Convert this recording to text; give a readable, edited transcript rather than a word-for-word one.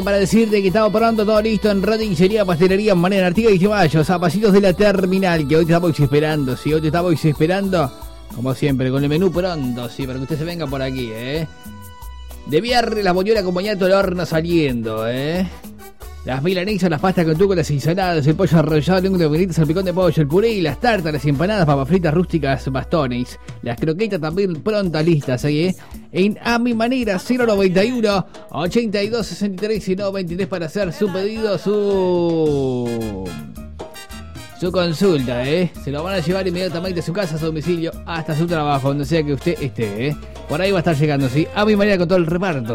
Para decirte que estamos pronto, todo listo en Rodillería, Pastelería, Mariano Artigas y Ceballos, a pasitos de la terminal, que hoy te estamos esperando, sí, hoy te estamos esperando, como siempre, con el menú pronto, sí, para que usted se venga por aquí, De viernes, la boñola con boñato al horno saliendo, Las milanesas, las pastas con tuco, las ensaladas, el pollo arrollado, lengua de bonitas, el picón de pollo, el puré, las tartas, las empanadas, papas fritas rústicas, bastones, las croquetas también prontas listas, en A Mi Manera, 091 82 63 y 93 para hacer su pedido, su consulta, Se lo van a llevar inmediatamente a su casa, a su domicilio, hasta su trabajo, donde sea que usted esté, Por ahí va a estar llegando, sí, A Mi Manera con todo el reparto.